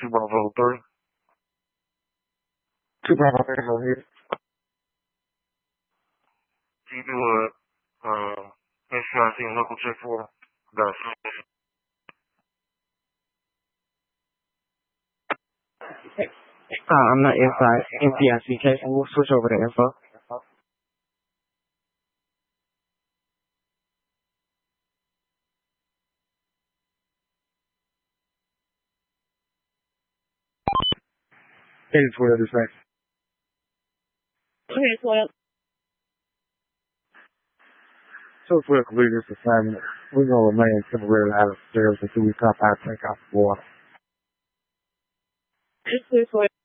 2 Bravo 3. 2 Bravo 3, go ahead. Can you do a NCIC and local check for me? Got I'm not inside NCIC case, and we'll switch over to info. It's 12 dispatch. Okay, 12. So 12 completed this assignment. We're going to remain temporarily out of service until we stop our takeoff water. It's 12.